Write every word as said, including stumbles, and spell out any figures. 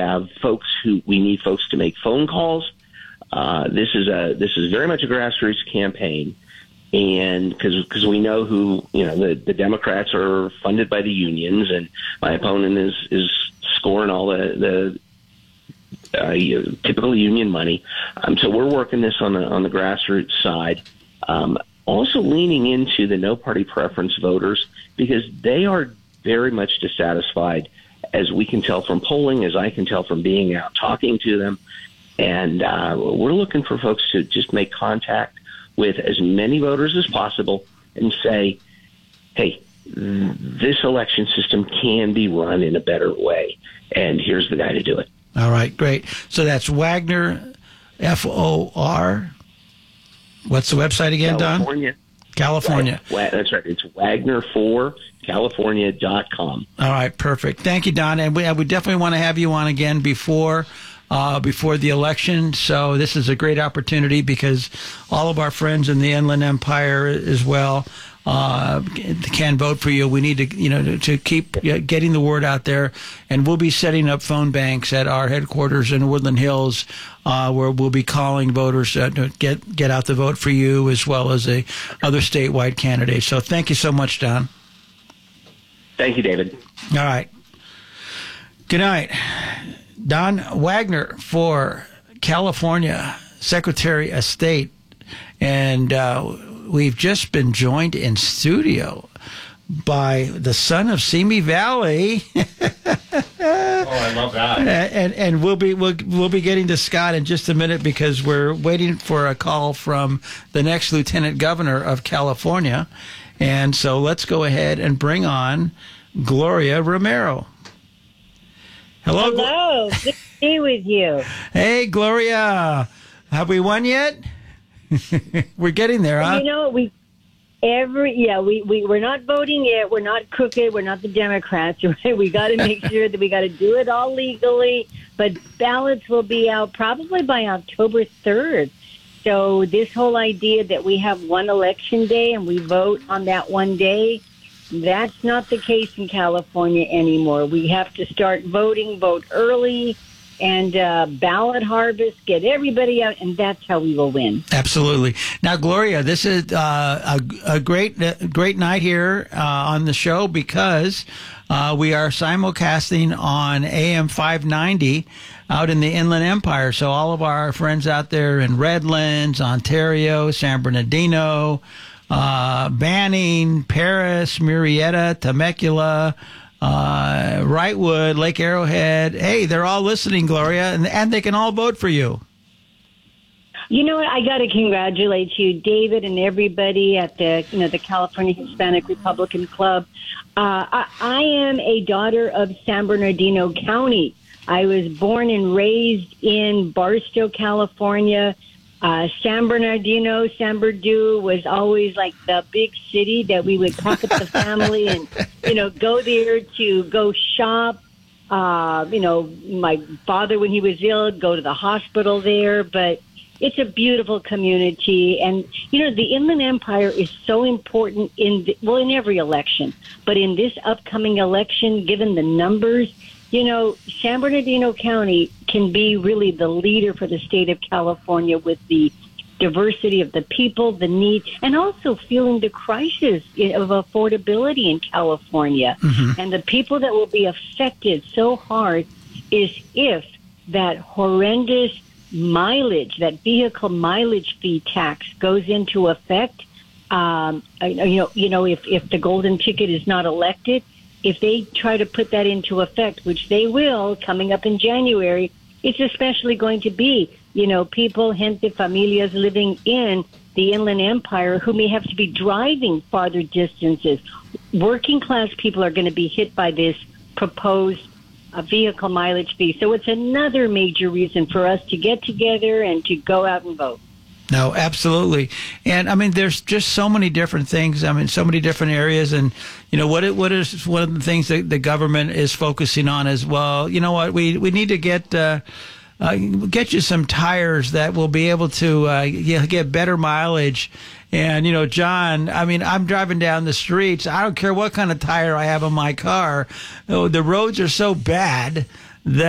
have folks who we need folks to make phone calls. Uh, this is a this is very much a grassroots campaign, and because because we know who you know the, the Democrats are funded by the unions, and my opponent is is scoring all the the uh, typical union money. Um, so we're working this on the on the grassroots side. Um, also leaning into the no party preference voters, because they are very much dissatisfied, as we can tell from polling, as I can tell from being out talking to them. And uh, we're looking for folks to just make contact with as many voters as possible and say, hey, this election system can be run in a better way, and here's the guy to do it. All right, great. So that's Wagner, F O R. What's the website again, California. Don? California. Right. That's right. It's Wagner for California dot com. All right, perfect. Thank you, Don. And we, we definitely want to have you on again before uh, before the election. So this is a great opportunity because all of our friends in the Inland Empire as well uh, can vote for you. We need to, you know, to, to keep getting the word out there, and we'll be setting up phone banks at our headquarters in Woodland Hills, uh, where we'll be calling voters uh, to get get out the vote for you, as well as a other statewide candidates. So thank you so much, Don. Thank you, David. All right. Good night. Don Wagner for California Secretary of State, and uh, we've just been joined in studio by the son of Simi Valley. Oh, I love that. And and we'll be we'll we'll be getting to Scott in just a minute because we're waiting for a call from the next Lieutenant Governor of California, and so let's go ahead and bring on Gloria Romero. Hello. Hello. Good to be with you. Hey, Gloria. Have we won yet? We're getting there, huh? You know, we every yeah we we we're not voting yet. We're not crooked. We're not the Democrats. Right? We got to make sure that we got to do it all legally. But ballots will be out probably by October third. So this whole idea that we have one election day and we vote on that one day, that's not the case in California anymore. We have to start voting, vote early, and uh, ballot harvest, get everybody out, and that's how we will win. Absolutely. Now, Gloria, this is uh, a, a great a great night here uh, on the show because uh, we are simulcasting on A M five ninety out in the Inland Empire. So all of our friends out there in Redlands, Ontario, San Bernardino, uh, Banning, Paris, Murrieta, Temecula, uh, Wrightwood, Lake Arrowhead. Hey, they're all listening, Gloria, and, and they can all vote for you. You know what? I got to congratulate you, David, and everybody at the you know the California Hispanic Republican Club. Uh, I, I am a daughter of San Bernardino County. I was born and raised in Barstow, California. Uh, San Bernardino, San Bernardino was always like the big city that we would pack up the family and, you know, go there to go shop. Uh, you know, my father, when he was ill, go to the hospital there. But it's a beautiful community. And, you know, the Inland Empire is so important in, the, well, in every election. But in this upcoming election, given the numbers, you know, San Bernardino County can be really the leader for the state of California with the diversity of the people, the need, and also feeling the crisis of affordability in California. Mm-hmm. And the people that will be affected so hard is if that horrendous mileage, that vehicle mileage fee tax goes into effect. Um, you know, you know, if, if the golden ticket is not elected, if they try to put that into effect, which they will coming up in January, it's especially going to be, you know, people, gente, familias living in the Inland Empire who may have to be driving farther distances. Working class people are going to be hit by this proposed uh, vehicle mileage fee. So it's another major reason for us to get together and to go out and vote. No, absolutely. And I mean, there's just so many different things. I mean, so many different areas. And, you know, what it, what is one of the things that the government is focusing on as well? You know what? We, we need to get, uh, uh, get you some tires that will be able to, uh, get better mileage. And, you know, John, I mean, I'm driving down the streets. I don't care what kind of tire I have on my car. Oh, the roads are so bad